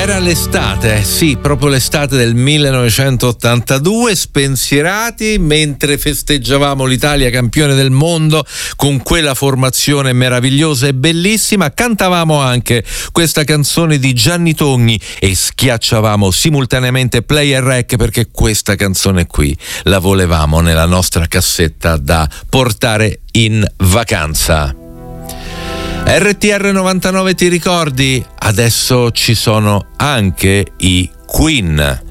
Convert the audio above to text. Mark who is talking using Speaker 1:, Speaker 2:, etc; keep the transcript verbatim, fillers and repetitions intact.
Speaker 1: Era l'estate, eh, sì, proprio l'estate del millenovecentottantadue, spensierati mentre festeggiavamo l'Italia campione del mondo con quella formazione meravigliosa e bellissima. Cantavamo anche questa canzone di Gianni Togni e schiacciavamo simultaneamente play e rec perché questa canzone qui la volevamo nella nostra cassetta da portare in vacanza. R T R novantanove, ti ricordi? Adesso ci sono anche i Queen.